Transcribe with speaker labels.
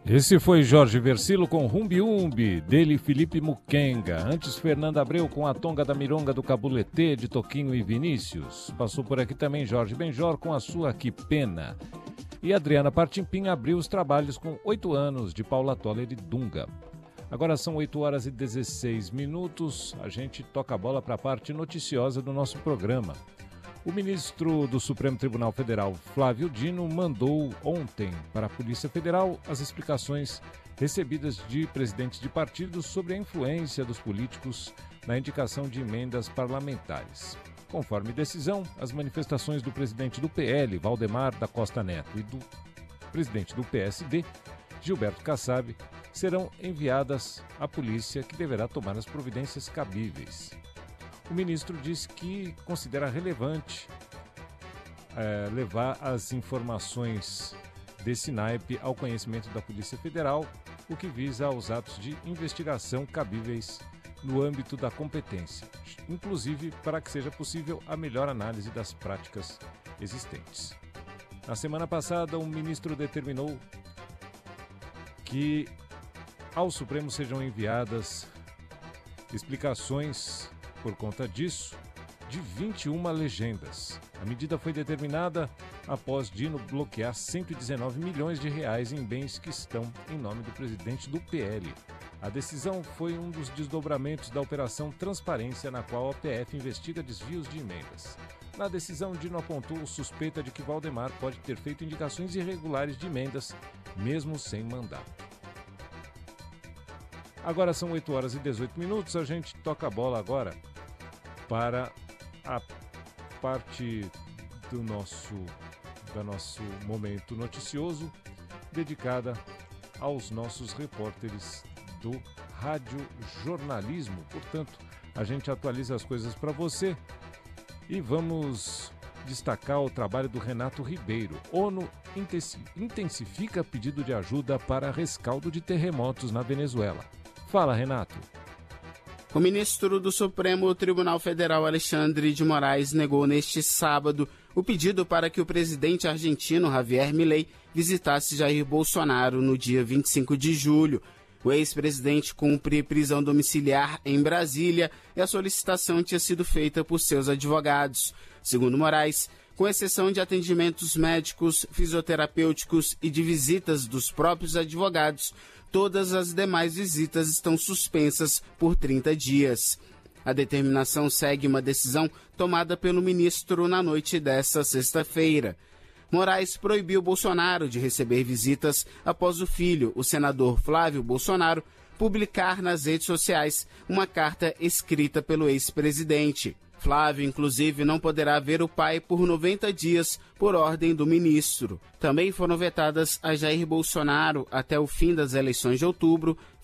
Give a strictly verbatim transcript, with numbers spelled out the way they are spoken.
Speaker 1: Esse foi Jorge Versilo com Rumbi Umbi, dele Felipe Muquenga. Antes, Fernanda Abreu com A Tonga da Mironga do Cabuletê, de Toquinho e Vinícius. Passou por aqui também Jorge Benjor com a sua Que Pena. E Adriana Partimpim abriu os trabalhos com oito anos, de Paula Toller e Dunga. Agora são oito horas e dezesseis minutos. A gente toca a bola para a parte noticiosa do nosso programa. O ministro do Supremo Tribunal Federal, Flávio Dino, mandou ontem para a Polícia Federal as explicações recebidas de presidentes de partidos sobre a influência dos políticos na indicação de emendas parlamentares. Conforme decisão, as manifestações do presidente do P L, Valdemar da Costa Neto, e do presidente do P S D, Gilberto Kassab, serão enviadas à polícia, que deverá tomar as providências cabíveis. O ministro disse que considera relevante é, levar as informações desse naipe ao conhecimento da Polícia Federal, o que visa aos atos de investigação cabíveis no âmbito da competência, inclusive para que seja possível a melhor análise das práticas existentes. Na semana passada, o ministro determinou que ao Supremo sejam enviadas explicações, por conta disso, de vinte e uma legendas. A medida foi determinada após Dino bloquear cento e dezenove milhões de reais em bens que estão em nome do presidente do P L. A decisão foi um dos desdobramentos da Operação Transparência, na qual a O P F investiga desvios de emendas. Na decisão, Dino apontou suspeita de que Valdemar pode ter feito indicações irregulares de emendas, mesmo sem mandato. Agora são oito horas e dezoito minutos, a gente toca a bola agora para a parte do nosso, do nosso momento noticioso, dedicada aos nossos repórteres do Rádio Jornalismo. Portanto, a gente atualiza as coisas para você e vamos destacar o trabalho do Renato Ribeiro. ONU intensifica pedido de ajuda para rescaldo de terremotos na Venezuela. Fala, Renato.
Speaker 2: O ministro do Supremo Tribunal Federal, Alexandre de Moraes, negou neste sábado o pedido para que o presidente argentino, Javier Milei, visitasse Jair Bolsonaro no dia vinte e cinco de julho. O ex-presidente cumpre prisão domiciliar em Brasília e a solicitação tinha sido feita por seus advogados. Segundo Moraes, com exceção de atendimentos médicos, fisioterapêuticos e de visitas dos próprios advogados, todas as demais visitas estão suspensas por trinta dias. A determinação segue uma decisão tomada pelo ministro na noite desta sexta-feira. Moraes proibiu Bolsonaro de receber visitas após o filho, o senador Flávio Bolsonaro, publicar nas redes sociais uma carta escrita pelo ex-presidente. Flávio, inclusive, não poderá ver o pai por noventa dias, por ordem do ministro. Também foram vetadas a Jair Bolsonaro até o fim das eleições de outubro